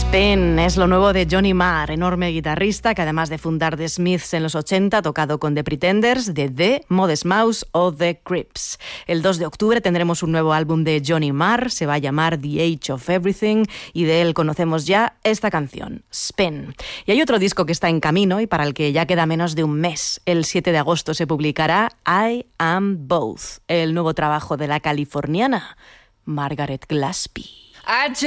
Spin es lo nuevo de Johnny Marr, enorme guitarrista que además de fundar The Smiths en los 80 ha tocado con The Pretenders, The Modest Mouse o The Crips. El 2 de octubre tendremos un nuevo álbum de Johnny Marr, se va a llamar The Age of Everything y de él conocemos ya esta canción, Spin. Y hay otro disco que está en camino y para el que ya queda menos de un mes. El 7 de agosto se publicará I Am Both, el nuevo trabajo de la californiana Margaret Gillespie.